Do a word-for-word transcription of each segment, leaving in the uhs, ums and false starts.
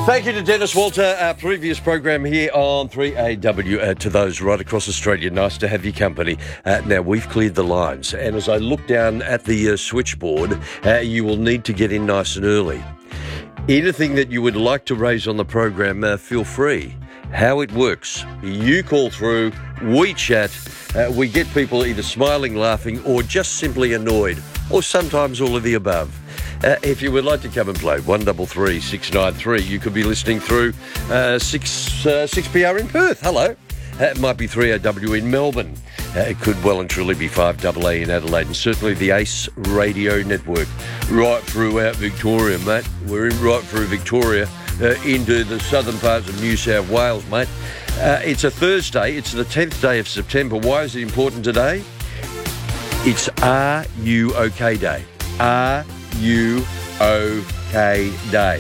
Thank you to Dennis Walter, our previous program here on three A W. Uh, to those right across Australia, nice to have your company. Uh, now, we've cleared the lines, and as I look down at the uh, switchboard, uh, you will need to get in nice and early. Anything that you would like to raise on the program, uh, feel free. How it works, you call through, we chat, uh, we get people either smiling, laughing, or just simply annoyed, or sometimes all of the above. Uh, if you would like to come and play, one three three, six nine three, you could be listening through uh, six, uh, six P R in Perth. Hello. Uh, it might be three A W in Melbourne. Uh, it could well and truly be five A A in Adelaide, and certainly the Ace Radio Network right throughout Victoria, mate. We're in right through Victoria uh, into the southern parts of New South Wales, mate. Uh, it's a Thursday. It's the tenth day of September. Why is it important today? It's Are You OK Day. Are You OK Day.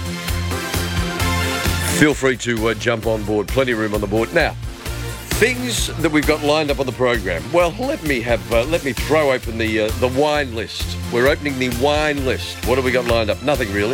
Feel free to uh, jump on board. Plenty of room on the board. Now, things that we've got lined up on the program. Well, let me have uh, let me throw open the uh, the wine list. We're opening the wine list. What have we got lined up? Nothing really.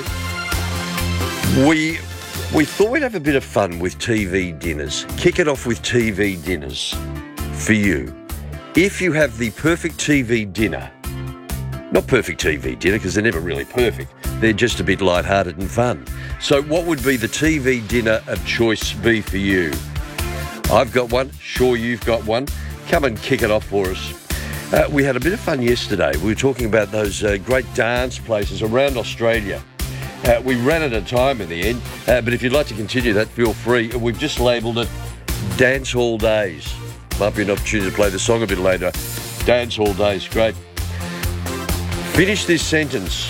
We we thought we'd have a bit of fun with T V dinners. Kick it off with T V dinners for you. If you have the perfect T V dinner. Not perfect T V dinner, because they're never really perfect. They're just a bit lighthearted and fun. So what would be the T V dinner of choice be for you? I've got one. Sure, you've got one. Come and kick it off for us. Uh, we had a bit of fun yesterday. We were talking about those uh, great dance places around Australia. Uh, we ran out of time in the end, uh, but if you'd like to continue that, feel free. We've just labelled it Dance Hall Days. Might be an opportunity to play the song a bit later. Dance Hall Days, great. Finish this sentence.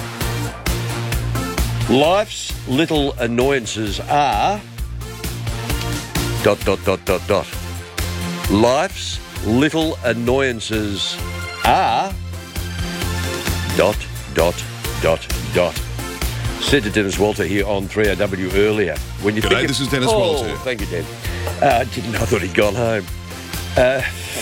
Life's little annoyances are... Dot, dot, dot, dot, dot. Life's little annoyances are... Dot, dot, dot, dot. Said to Dennis Walter here on three A W earlier. When you G'day, think of, this is Dennis oh, Walter. Thank you, Dan. Uh, didn't know, I thought he'd gone home. Uh,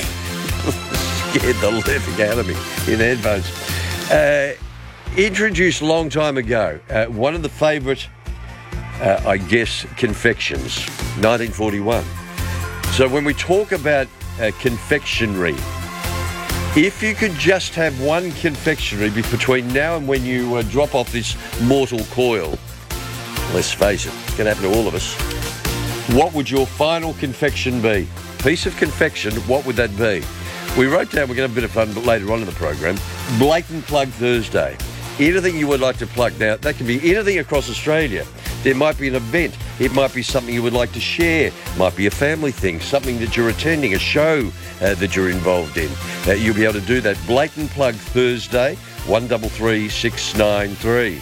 scared the living out of me in headphones. Uh, introduced a long time ago, uh, one of the favourite, uh, I guess, confections, nineteen forty-one. So when we talk about uh, confectionery, if you could just have one confectionery between now and when you uh, drop off this mortal coil, let's face it, it's going to happen to all of us, what would your final confection be? Piece of confection, what would that be? We wrote down, we're going to have a bit of fun but later on in the program, Blatant Plug Thursday. Anything you would like to plug. Now, that can be anything across Australia. There might be an event. It might be something you would like to share. It might be a family thing, something that you're attending, a show uh, that you're involved in. Uh, you'll be able to do that. Blatant Plug Thursday, one three three, six nine three.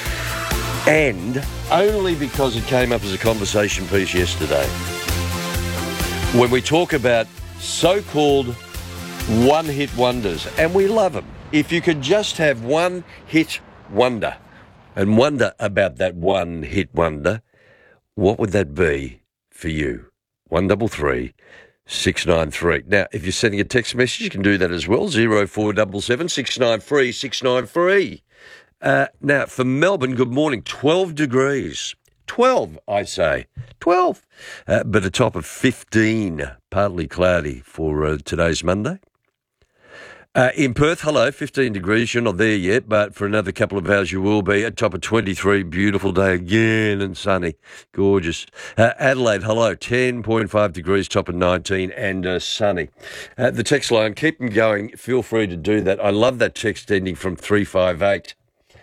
And only because it came up as a conversation piece yesterday, when we talk about so-called one-hit wonders, and we love them. If you could just have one hit wonder and wonder about that one hit wonder, what would that be for you? one three three, six nine three. Now, if you're sending a text message, you can do that as well, zero four seven seven, six nine three, six nine three. Uh, now, for Melbourne, good morning, twelve degrees. twelve, I say. twelve. Uh, but a top of fifteen, partly cloudy for uh, today's Monday. Uh, in Perth, hello, fifteen degrees. You're not there yet, but for another couple of hours you will be. At top of twenty-three, beautiful day again and sunny. Gorgeous. Uh, Adelaide, hello, ten point five degrees, top of nineteen and uh, sunny. Uh, the text line, keep them going. Feel free to do that. I love that text ending from three five eight.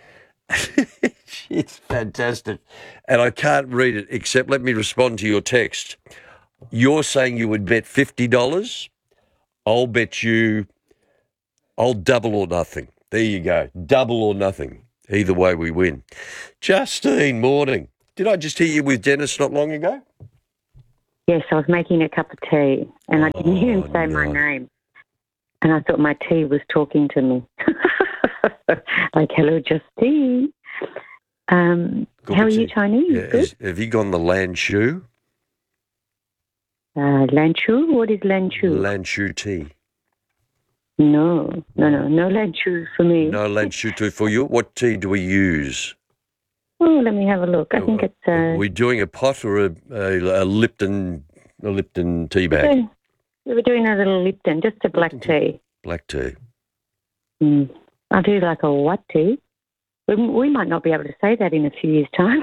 It's fantastic. And I can't read it except let me respond to your text. You're saying you would bet fifty dollars. I'll bet you... I'll double or nothing. There you go. Double or nothing. Either way we win. Justine, morning. Did I just hear you with Dennis not long ago? Yes, I was making a cup of tea and I didn't hear him Oh, say no. my name. And I thought my tea was talking to me. Like, hello, Justine. Um, Good how are to you, see- Chinese? Yeah, Good. is- have you gone the Lanchu? Uh, Lanchu? What is Lanchu? Lanchu tea. no, no, no, no Lanchu for me. No Lanchu tea for you. What tea do we use? Oh, let me have a look. I think it's... Uh, Are we doing a pot or a, a, a Lipton a Lipton tea we're bag? doing, we were doing a little Lipton, just a black Lipton tea. Black tea. Mm. I'll do like a what tea? We, we might not be able to say that in a few years' time.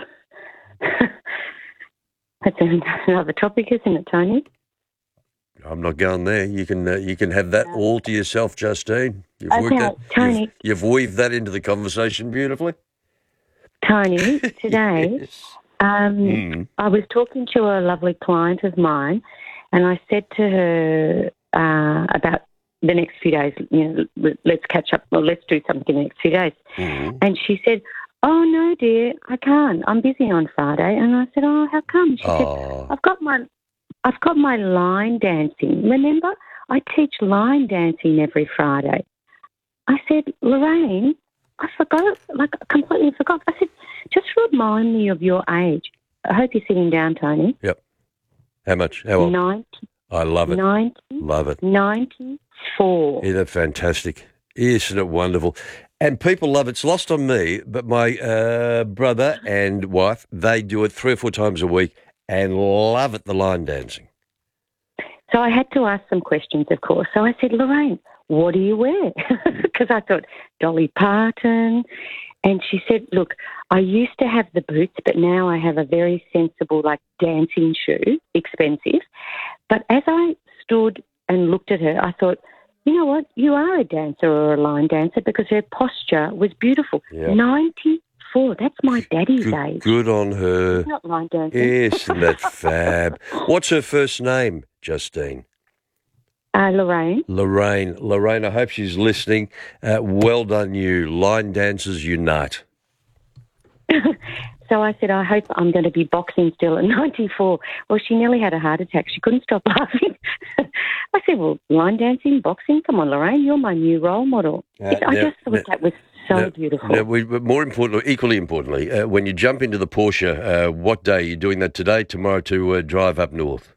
That's another topic, isn't it, Tony? I'm not going there. You can uh, you can have that No. all to yourself, Justine. You've Okay, worked that. Tony. You've, you've weaved that into the conversation beautifully. Tony, today Yes. um, Mm. I was talking to a lovely client of mine, and I said to her uh, about the next few days, you know, let- let's catch up, or let's do something the next few days. Mm. And she said, oh, no, dear, I can't. I'm busy on Friday. And I said, oh, how come? She said, Oh, I've got my I've got my line dancing. Remember, I teach line dancing every Friday. I said, Lorraine, I forgot, like I completely forgot. I said, just remind me of your age. I hope you're sitting down, Tony. how much? How old? ninety, I love it. ninety, Love it. ninety-four. Isn't it fantastic? Isn't it wonderful? And people love it. It's lost on me, but my uh, brother and wife, they do it three or four times a week and love it, the line dancing. So I had to ask some questions, of course. So I said, Lorraine, what do you wear? Because I thought Dolly Parton. And she said, look, I used to have the boots, but now I have a very sensible, like, dancing shoe, expensive. But as I stood and looked at her, I thought, you know what, you are a dancer or a line dancer because her posture was beautiful. Yeah. ninety-four, that's my daddy's Good, age. good on her. He's not line dancing. Isn't that fab? What's her first name, Justine? Uh, Lorraine. Lorraine. Lorraine, I hope she's listening. Uh, well done, you. Line dancers unite. So I said, I hope I'm going to be boxing still at ninety-four. Well, she nearly had a heart attack. She couldn't stop laughing. I said, well, line dancing, boxing, come on, Lorraine, you're my new role model. Uh, I now- just thought now- that was so now- beautiful. Now, we, but more importantly, equally importantly, uh, when you jump into the Porsche, uh, what day are you doing that today, tomorrow to uh, drive up north?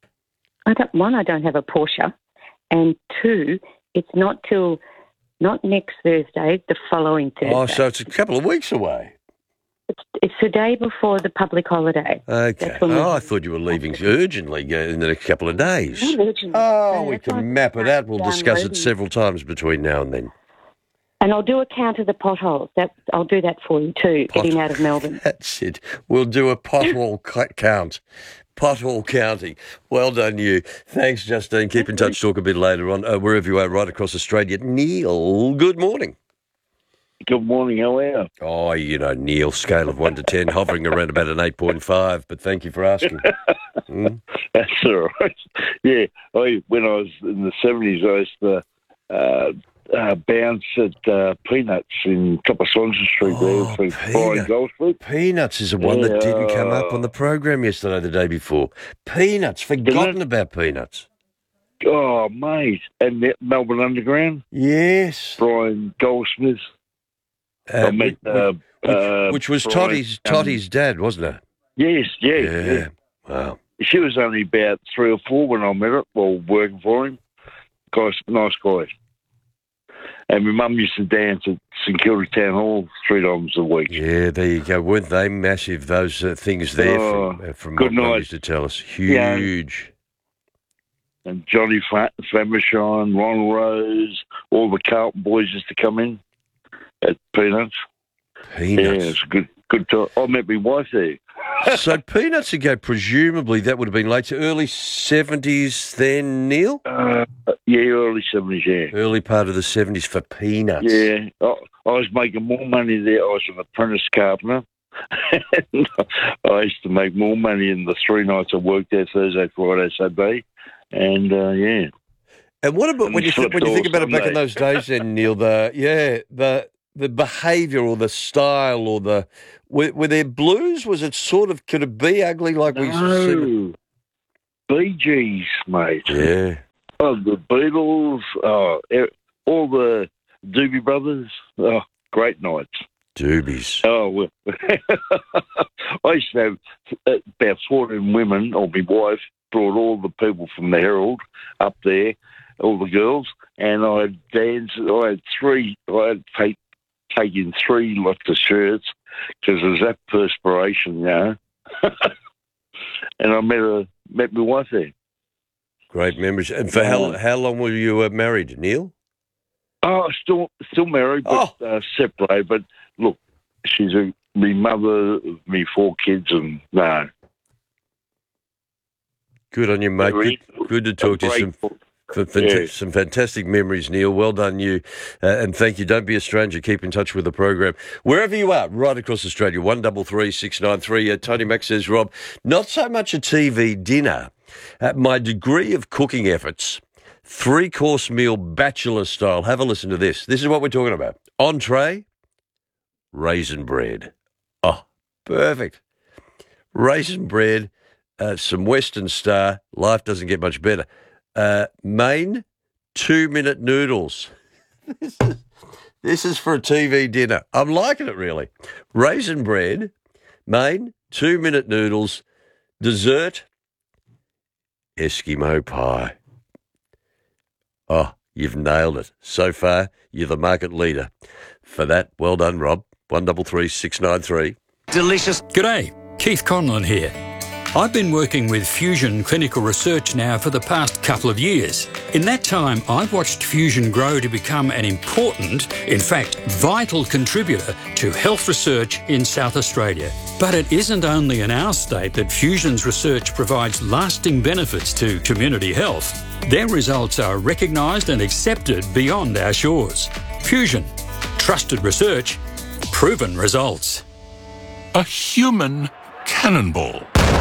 I don't, one, I don't have a Porsche, and two, it's not till not next Thursday, the following Thursday. Oh, so it's a couple of weeks away. It's, it's the day before the public holiday. Okay. That's when we- Oh, I thought you were leaving urgently uh, in the next couple of days. Not urgently. Oh, No, we that's why can I map it out. We'll started discuss it downloading. several times between now and then. And I'll do a count of the potholes. That I'll do that for you too, Pot- getting out of Melbourne. That's it. We'll do a pothole cu- count. Pothole counting. Well done, you. Thanks, Justine. Keep in touch. Talk a bit later on, uh, wherever you are, right across Australia. Neil, good morning. Good morning, how are you? Oh, you know, Neil, scale of one to ten, hovering around about an eight point five, but thank you for asking. Mm. That's all right. Yeah, I, when I was in the seventies, I used to uh, uh, bounce at uh, Peanuts in top of Swansea Street Oh, there for Peanut. Brian Goldsmith. Peanuts is the one that didn't come up Yeah. on the program yesterday, the day before. Peanuts, forgotten it? about Peanuts. Oh, mate. And the Melbourne Underground, Yes. Brian Goldsmith. Uh, I met, which, uh, which, uh, which was Brian, Toddy's, um, Toddy's dad, wasn't it? Yes, yes. Yeah. yes. Wow. She was only about three or four when I met her, well, working for him. Guys, nice guy. And my mum used to dance at St Kilda Town Hall three times a week. Yeah, there you go. Weren't they massive, those uh, things there Oh, from, uh, from good what Mum night. used to tell us? Yeah. Huge. And Johnny Fa- Famershine, Ron Rose, all the Carlton boys used to come in at Peanuts. Yeah, Peanuts. it's a good, good time. I met my wife there. So Peanuts ago, presumably that would have been late to early seventies then, Neil? Uh, yeah, early seventies, yeah. Early part of the seventies for Peanuts. Yeah, I, I was making more money there. I was an apprentice carpenter. And I used to make more money in the three nights I worked there, Thursday, Friday, Saturday. And, uh, yeah. And what about And when you, th- slept when you all think about it back in Sunday. those days then, Neil, the, yeah, the the behaviour or the style or the, were, were there blues? Was it sort of, could it be ugly like we used to see? No. Bee Gees, mate. Yeah. Oh, the Beatles, oh, e- all the Doobie Brothers. Oh, great nights. Doobies. Oh, well. I used to have uh, about fourteen women, or my wife brought all the people from the Herald up there, all the girls, and I had danced. I had three, I had take, taken three lots of shirts because it was that perspiration, you know. And I met her, met my wife there. Great memories. And for how how long were you uh, married, Neil? Oh, still still married, but Oh. uh, separated. But look, she's a, me mother, me four kids, and no. Good on you, mate. Very- Good, good to talk to you. Some, grateful. f- fant- Yeah. some fantastic memories, Neil. Well done, you. Uh, and thank you. Don't be a stranger. Keep in touch with the program. Wherever you are, right across Australia, one double three six nine three. Uh, Tony Mack says, Rob, not so much a T V dinner. Uh, my degree of cooking efforts, three-course meal bachelor style. Have a listen to this. This is what we're talking about. Entree, raisin bread. Oh, perfect. Raisin bread, uh, some Western Star. Life doesn't get much better. Uh, main, two-minute noodles. This is, this is for a T V dinner. I'm liking it, really. Raisin bread, main, two-minute noodles, dessert, Eskimo pie. Oh, you've nailed it. So far, you're the market leader. For that, well done, Rob. one double three six nine three. Delicious. G'day, Keith Conlon here. I've been working with Fusion Clinical Research now for the past couple of years. In that time, I've watched Fusion grow to become an important, in fact, vital contributor to health research in South Australia. But it isn't only in our state that Fusion's research provides lasting benefits to community health. Their results are recognised and accepted beyond our shores. Fusion. Trusted research. Proven results. A human cannonball.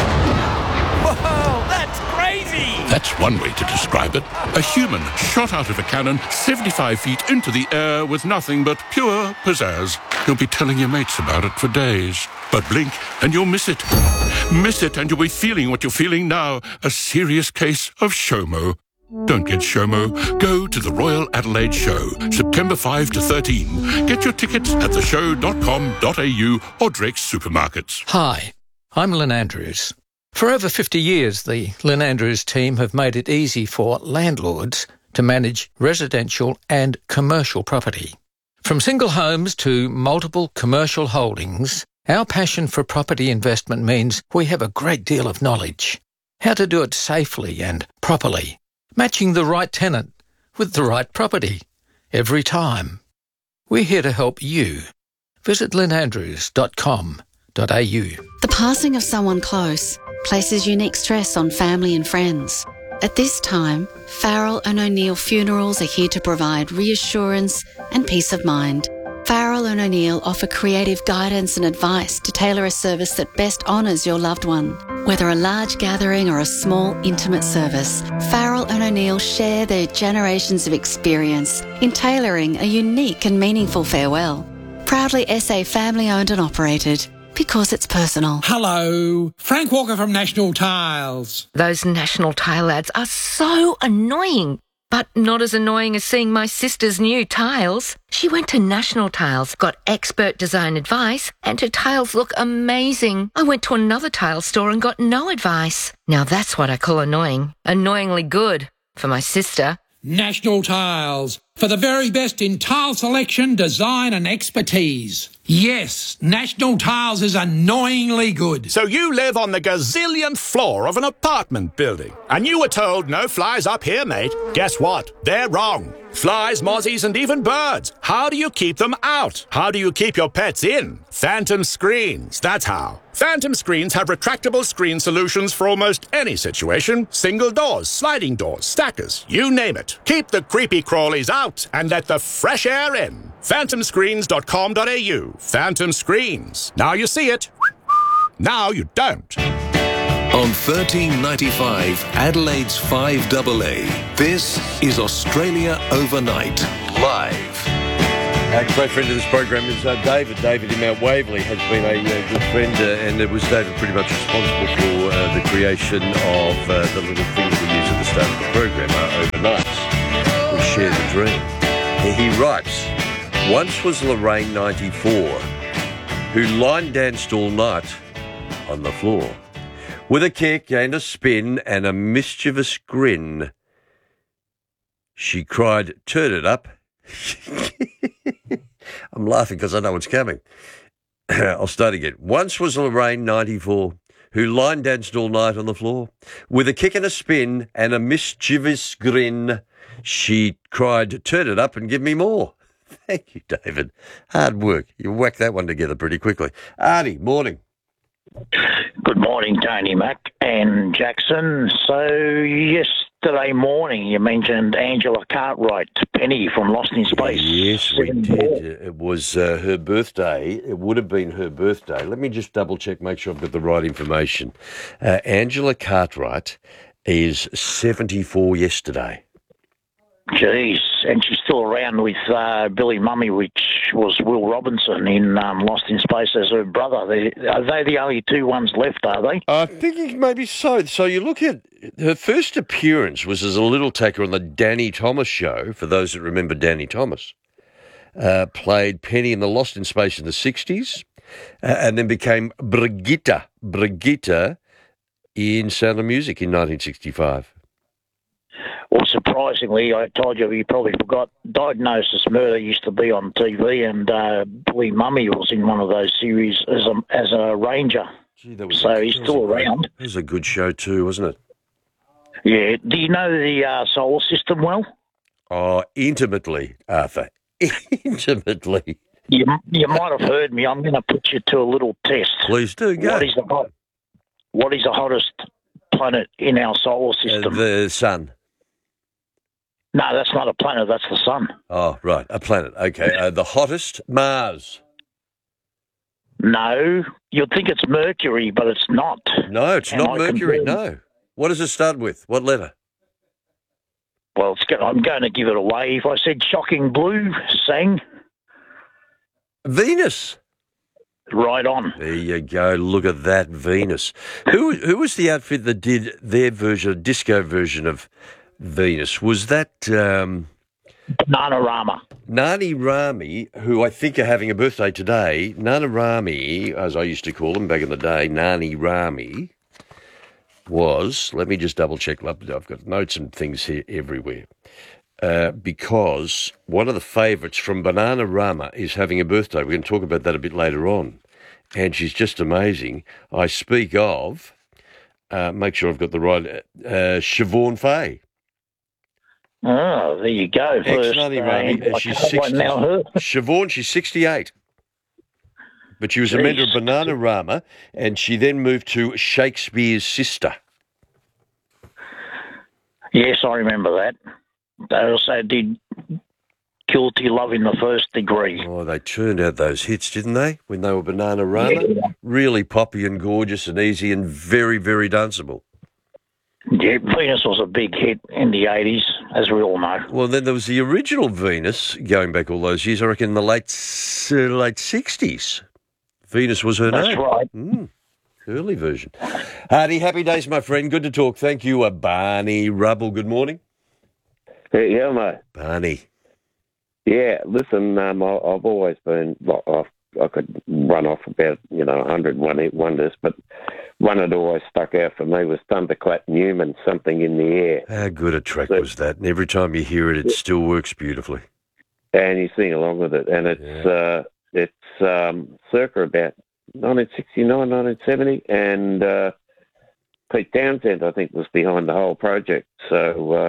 Whoa, that's crazy! That's one way to describe it. A human shot out of a cannon seventy-five feet into the air with nothing but pure pizzazz. You'll be telling your mates about it for days. But blink and you'll miss it. Miss it and you'll be feeling what you're feeling now. A serious case of SHOMO. Don't get SHOMO. Go to the Royal Adelaide Show, September fifth to thirteenth. Get your tickets at the show dot com dot a u or Drake's Supermarkets. Hi, I'm Lynn Andrews. For over fifty years, the Lynn Andrews team have made it easy for landlords to manage residential and commercial property. From single homes to multiple commercial holdings, our passion for property investment means we have a great deal of knowledge. How to do it safely and properly, matching the right tenant with the right property every time. We're here to help you. Visit lynn andrews dot com dot a u. The passing of someone close places unique stress on family and friends. At this time, Farrell and O'Neill Funerals are here to provide reassurance and peace of mind. Farrell and O'Neill offer creative guidance and advice to tailor a service that best honours your loved one. Whether a large gathering or a small, intimate service, Farrell and O'Neill share their generations of experience in tailoring a unique and meaningful farewell. Proudly S A family-owned and operated, because it's personal. Hello, Frank Walker from National Tiles. Those National Tile ads are so annoying. But not as annoying as seeing my sister's new tiles. She went to National Tiles, got expert design advice, and her tiles look amazing. I went to another tile store and got no advice. Now that's what I call annoying. Annoyingly good for my sister. National Tiles, for the very best in tile selection, design and expertise. Yes, National Tiles is annoyingly good. So you live on the gazillionth floor of an apartment building, and you were told no flies up here, mate. Guess what? They're wrong. Flies, mozzies, and even birds. How do you keep them out? How do you keep your pets in? Phantom Screens, that's how. Phantom Screens have retractable screen solutions for almost any situation. Single doors, sliding doors, stackers, you name it. Keep the creepy crawlies out and let the fresh air in. phantom screens dot com dot a u. Phantom Screens. Now you see it. Now you don't. On thirteen ninety-five, Adelaide's five A A, this is Australia Overnight, live. Our great friend of this program is uh, David. David in Mount Waverley has been a uh, good friend, uh, and it was David pretty much responsible for uh, the creation of uh, the little thing that we use at the start of the program, our overnights. We share the dream. He writes, once was Lorraine ninety-four, who line danced all night on the floor. With a kick and a spin and a mischievous grin, she cried, turn it up. I'm laughing because I know what's coming. I'll start again. Once was Lorraine, ninety-four, who line danced all night on the floor. With a kick and a spin and a mischievous grin, she cried, turn it up and give me more. Thank you, David. Hard work. You whacked that one together pretty quickly. Artie, morning. Good morning, Tony Mac and Jackson. So yesterday morning you mentioned Angela Cartwright, Penny from Lost in Space. Yes, we did. It was uh, her birthday. It would have been her birthday. Let me just double check, make sure I've got the right information. Uh, Angela Cartwright is seventy-four yesterday. Jeez, and she's still around with uh, Billy Mummy, which was Will Robinson in um, Lost in Space as her brother. They, are they the only two ones left, are they? I think maybe so. So you look at her first appearance was as a little taker on the Danny Thomas show, for those that remember Danny Thomas. Uh, played Penny in the Lost in Space in the sixties, uh, and then became Brigitte, Brigitte in Sound of Music in nineteen sixty-five. Well, surprisingly, I told you, you probably forgot, Diagnosis Murder used to be on T V, and uh, Billy Mummy was in one of those series as a, as a ranger. Gee, that was so a, he's still around. It was a good show too, wasn't it? Yeah. Do you know the uh, solar system well? Oh, intimately, Arthur. Intimately. You, you might have heard me. I'm going to put you to a little test. Please do, go. What is the, hot, what is the hottest planet in our solar system? Uh, the sun. No, that's not a planet. That's the sun. Oh, right. A planet. Okay. Uh, the hottest? Mars. No. You'd think it's Mercury, but it's not. No, it's and not I Mercury. confirm, No. What does it start with? What letter? Well, it's going, I'm going to give it away. If I said Shocking Blue, sang. Venus. Right on. There you go. Look at that, Venus. Who who was the outfit that did their version, a disco version of Venus? Was that um, Bananarama? Nani Rami, who I think are having a birthday today. Nana Rami, as I used to call them back in the day, Nani Rami was, let me just double check, I've got notes and things here everywhere, uh, because one of the favourites from Bananarama is having a birthday. We're going to talk about that a bit later on. And she's just amazing. I speak of, uh, make sure I've got the right, uh, Siobhan Fay. Oh, there you go. Ex-Nani Rami. Uh, she's sixty. Siobhan, she's sixty-eight. But she was Jeez. a member of Bananarama, and she then moved to Shakespeare's Sister. Yes, I remember that. They also did Guilty Love in the First Degree. Oh, they turned out those hits, didn't they, when they were Bananarama? Yeah. Really poppy and gorgeous and easy and very, very danceable. Yeah, Venus was a big hit in the eighties, as we all know. Well, then there was the original Venus, going back all those years, I reckon in the late, uh, late sixties. Venus was her That's name. That's right. Mm, early version. Hardy, happy days, my friend. Good to talk. Thank you. Uh, Barney Rubble, good morning. Hey, yeah, mate. Barney. Yeah, listen, um, I, I've always been, well, I've, I could run off about, you know, one hundred one-hit wonders, but one that always stuck out for me was Thunderclap Newman, Something in the Air. How good a track so, was that? And every time you hear it, it still works beautifully. And you sing along with it. And it's yeah. uh, it's um, circa about nineteen sixty-nine, nineteen seventy, and uh, Pete Townsend, I think, was behind the whole project. So, uh,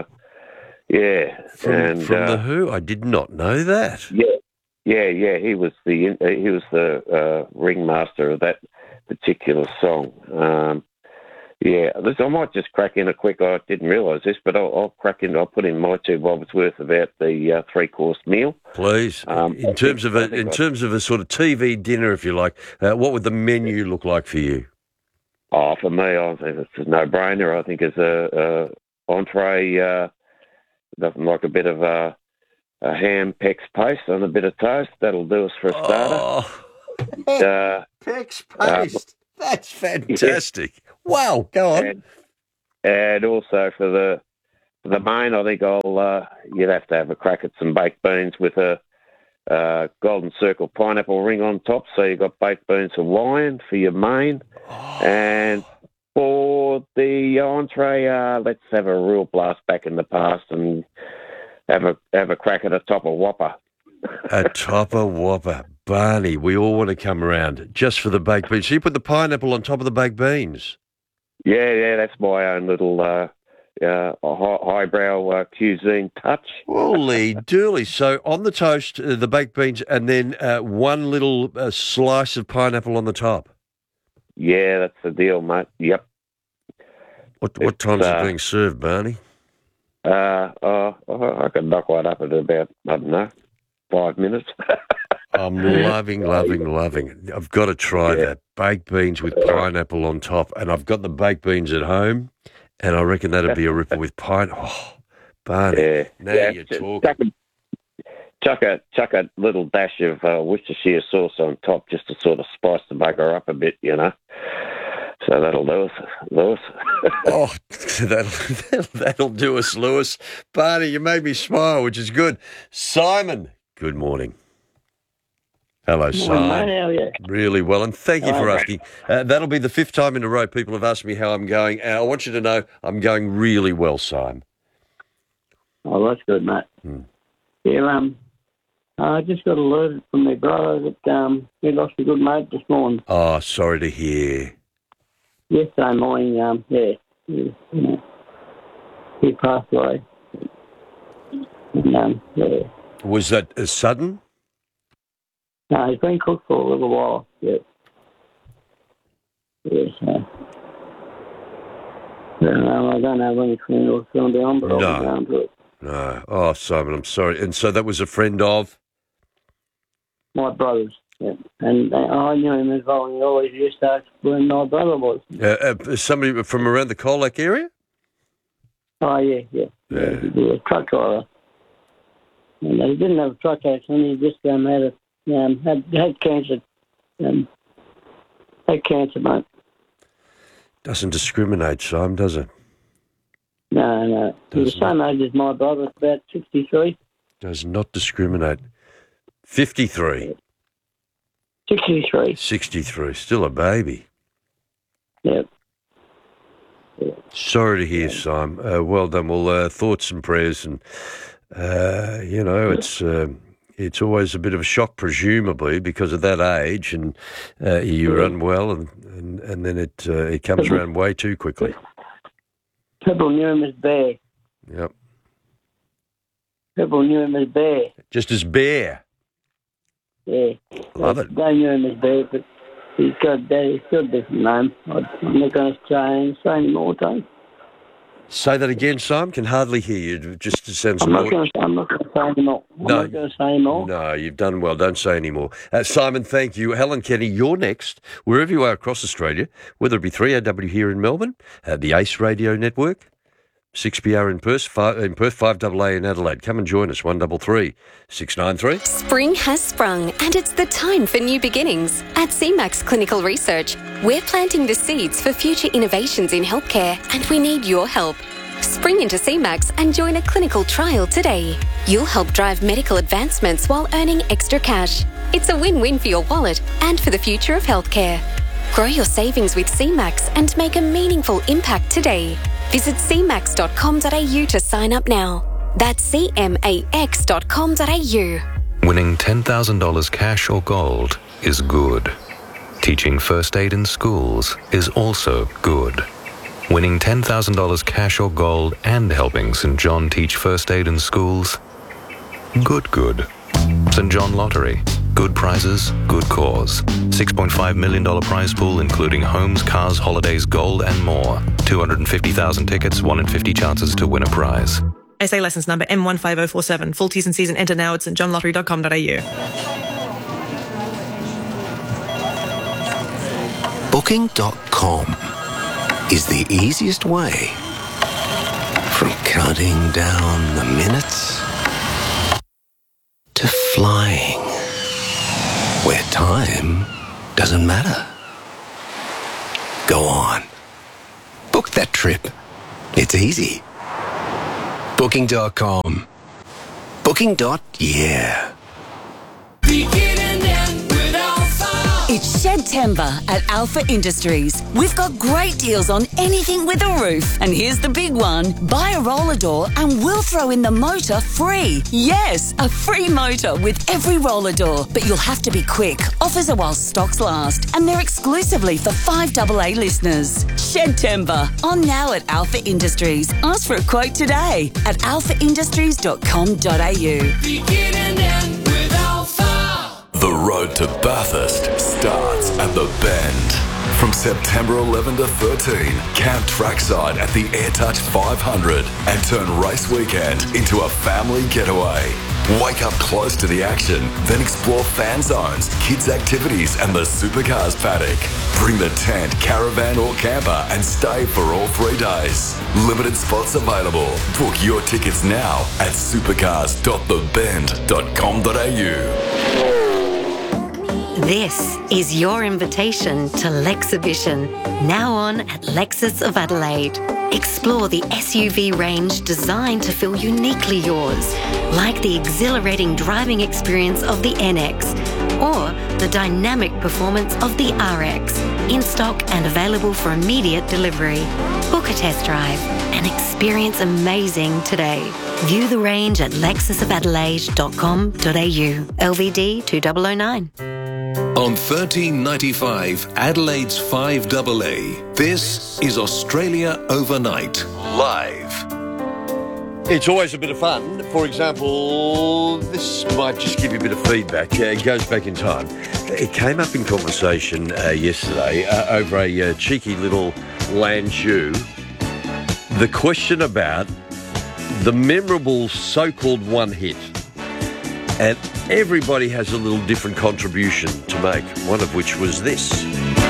yeah. From, and, from uh, The Who? I did not know that. Yeah. Yeah, yeah, he was the he was the uh, ringmaster of that particular song. Um, yeah, listen, I might just crack in a quick. I didn't realise this, but I'll, I'll crack in. I'll put in my two bobs worth about the uh, three course meal. Please, um, in terms think, of a in I, terms of a sort of T V dinner, if you like, uh, what would the menu look like for you? Oh, for me, I think it's a no brainer. I think it's a, a entree. Uh, nothing like a bit of a. A ham Pex paste on a bit of toast. That'll do us for a starter. Oh, uh, Pex paste. Uh, That's fantastic. Yeah. Wow, go on. And, and also for the for the main, I think I'll uh, you'd have to have a crack at some baked beans with a uh, golden circle pineapple ring on top. So you've got baked beans Hawaiian for your main. Oh. And for the entree, uh, let's have a real blast back in the past and Have a have a crack at a topper whopper. A topper whopper. Barney, we all want to come around just for the baked beans. So you put the pineapple on top of the baked beans? Yeah, yeah, that's my own little uh, uh, high, highbrow uh, cuisine touch. Holy dooly. So on the toast, uh, the baked beans, and then uh, one little uh, slice of pineapple on the top? Yeah, that's the deal, mate. Yep. What what It's, time's uh, it being served, Barney? Uh, uh, I could knock one up at about, I don't know, five minutes. I'm loving, loving, loving. I've got to try Yeah. that. Baked beans with pineapple on top. And I've got the baked beans at home, and I reckon that'd be a ripper with pine. Oh, Barney, Yeah. now yeah, you're just talking. Chuck a, chuck a, chuck a little dash of uh, Worcestershire sauce on top just to sort of spice the bugger up a bit, you know. So that'll do us, Lewis. Oh, that'll, that'll, that'll do us, Lewis. Barney, you made me smile, which is good. Simon, good morning. Hello, Morning, Simon. mate, how are you? Really well, and thank you Hello, for mate. asking. Uh, that'll be the fifth time in a row people have asked me how I'm going. Uh, I want you to know I'm going really well, Simon. Oh, that's good, mate. Hmm. Yeah, um, I just got a alert from my brother that um, he lost a good mate this morning. Oh, sorry to hear. Yesterday morning, um, yeah, he, you know, he passed away. And, um, yeah. Was that uh, sudden? No, he's been cooked for a little while, yeah. Yeah, so. Um, I don't know when his funeral's going to be on, but I'll No. be going to it. No. Oh, Simon, I'm sorry. And so that was a friend of? My brother's, yeah. And uh, I knew him as well, and he always used to ask when my brother was. Uh, uh, somebody from around the Colac area? Oh, yeah, yeah. Yeah. He'd be a truck driver. And he didn't have a truck accident, he just um, had, a, um, had, had cancer. Um, had cancer, mate. Doesn't discriminate, Simon, does it? No, no. He's the same age as my brother, about sixty-three. Does not discriminate. fifty-three. sixty-three. sixty-three. Still a baby. Yep. Sorry to hear, Simon. Uh, well done. Well, uh, thoughts and prayers, and uh, you know, it's uh, it's always a bit of a shock, presumably because of that age, and uh, you were unwell, and, and, and then it uh, it comes around way too quickly. People knew him as Bear. Yep. People knew him as Bear. Just as Bear. Yeah. Love they, it. They knew him as Bear, but he's got, he's got a different name. I'm not going to say, say any more, Tony. Say that again, Simon. Can hardly hear you. It just sounds. I'm not more... going to. I'm not going to say any more. I'm No. not going to say any more. No, you've done well. Don't say any more. Uh, Simon, thank you. Helen Kenny, you're next. Wherever you are across Australia, whether it be three A W here in Melbourne, uh, the Ace Radio Network, six B R in Perth, five, in Perth, five A A in Adelaide. Come and join us, one three three, six nine three. Spring has sprung and it's the time for new beginnings. At C MAX Clinical Research, we're planting the seeds for future innovations in healthcare and we need your help. Spring into C MAX and join a clinical trial today. You'll help drive medical advancements while earning extra cash. It's a win-win for your wallet and for the future of healthcare. Grow your savings with C MAX and make a meaningful impact today. Visit c max dot com dot a u to sign up now. That's c max dot com dot a u. Winning ten thousand dollars cash or gold is good. Teaching first aid in schools is also good. Winning ten thousand dollars cash or gold and helping Saint John teach first aid in schools? Good, good. Saint John Lottery. Good prizes, good cause. six point five million dollars prize pool including homes, cars, holidays, gold and more. two hundred fifty thousand tickets, one in fifty chances to win a prize. S A licence number M one five zero four seven. Full T's and C's and enter now at st john lottery dot com dot a u. Booking dot com is the easiest way from counting down the minutes to flying, where time doesn't matter. Go on. Book that trip. It's easy. Booking dot com. Booking. Yeah. It's Shedtember at Alpha Industries. We've got great deals on anything with a roof. And here's the big one. Buy a roller door and we'll throw in the motor free. Yes, a free motor with every roller door. But you'll have to be quick. Offers are while stocks last. And they're exclusively for five double A listeners. Shedtember. On now at Alpha Industries. Ask for a quote today at alpha industries dot com dot a u. The road to Bathurst starts at the Bend. From September eleventh to thirteenth, camp trackside at the AirTouch five hundred and turn race weekend into a family getaway. Wake up close to the action, then explore fan zones, kids' activities and the supercars paddock. Bring the tent, caravan or camper and stay for all three days. Limited spots available. Book your tickets now at supercars dot the bend dot com dot a u. This is your invitation to Lexhibition, now on at Lexus of Adelaide. Explore the S U V range designed to feel uniquely yours, like the exhilarating driving experience of the N X or the dynamic performance of the R X, in stock and available for immediate delivery. Book a test drive and experience amazing today. View the range at lexus of adelaide dot com dot a u. L V D two thousand nine. On thirteen ninety-five, Adelaide's five double A, this is Australia Overnight, live. It's always a bit of fun. For example, this might just give you a bit of feedback. Uh, it goes back in time. It came up in conversation uh, yesterday uh, over a uh, cheeky little Lanzhou. The question about the memorable so-called one hit. And everybody has a little different contribution to make, one of which was this.